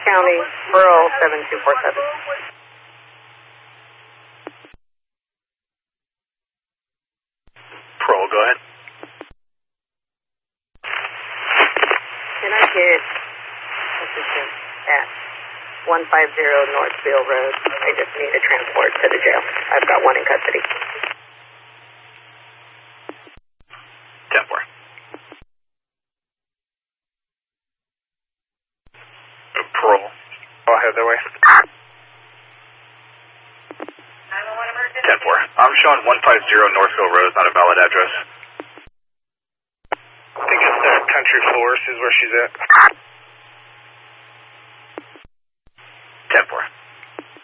County, Pearl 7247. Pearl, go ahead. Can I get assistance at 150 Northfield Road? I just need a transport to the jail. I've got one in custody. 10-4. Pearl. I'll head that way. 10-4. I'm showing 150 Northfield Road, not a valid address. I think it's Country Forest is where she's at.